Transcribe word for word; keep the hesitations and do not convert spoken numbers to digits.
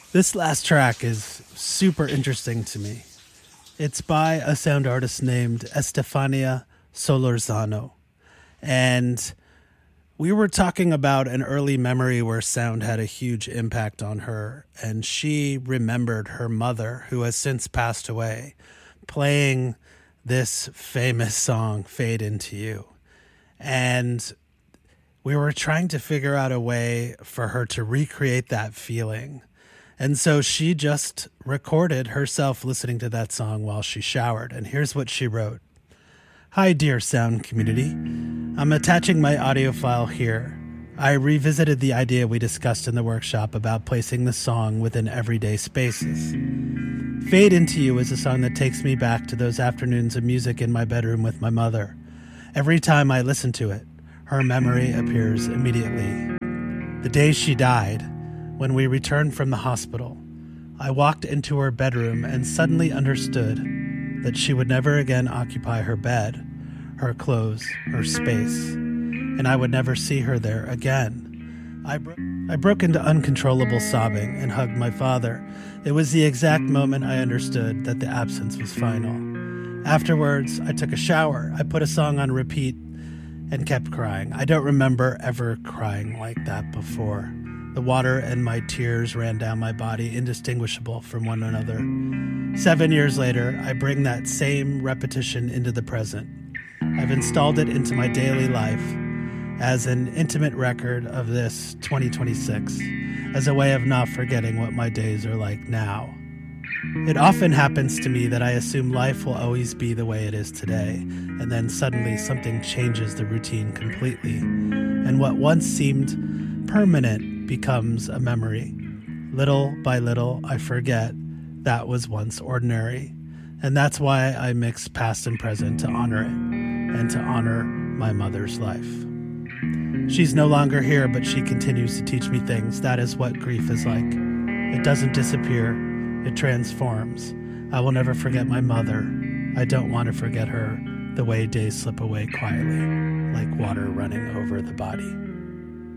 This last track is super interesting to me. It's by a sound artist named Estefania Solorzano. And we were talking about an early memory where sound had a huge impact on her. And she remembered her mother, who has since passed away, playing this famous song, Fade Into You. And we were trying to figure out a way for her to recreate that feeling. And so she just recorded herself listening to that song while she showered. And here's what she wrote. Hi, dear sound community. I'm attaching my audio file here. I revisited the idea we discussed in the workshop about placing the song within everyday spaces. Fade Into You is a song that takes me back to those afternoons of music in my bedroom with my mother. Every time I listen to it, her memory appears immediately. The day she died, when we returned from the hospital, I walked into her bedroom and suddenly understood that she would never again occupy her bed, her clothes, her space, and I would never see her there again. I, bro- I broke into uncontrollable sobbing and hugged my father. It was the exact moment I understood that the absence was final. Afterwards, I took a shower. I put a song on repeat and kept crying. I don't remember ever crying like that before. The water and my tears ran down my body, indistinguishable from one another. Seven years later, I bring that same repetition into the present. I've installed it into my daily life as an intimate record of this twenty twenty-six, as a way of not forgetting what my days are like now. It often happens to me that I assume life will always be the way it is today, and then suddenly something changes the routine completely, and what once seemed permanent becomes a memory. Little by little, I forget that was once ordinary, and that's why I mix past and present to honor it, and to honor my mother's life. She's no longer here, but she continues to teach me things. That is what grief is like. It doesn't disappear. It transforms. I will never forget my mother. I don't want to forget her the way days slip away quietly, like water running over the body.